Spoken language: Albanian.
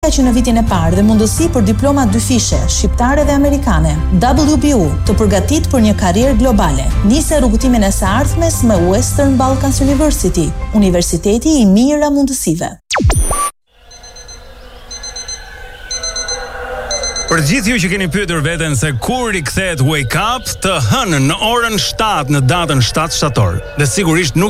që në vitin e parë dhe mundësi për diploma dyfishe, shqiptare dhe amerikane. WBU të përgatit për një karrierë globale. Nise rrugëtimin e së ardhmes me Western Balkans University, universiteti i mijëra mundësive. Për gjithë ju që keni pyetur veten se kur rikthehet Wake Up, të hënën në orën 7 në datën 7 shtator. Dhe sigurisht nuk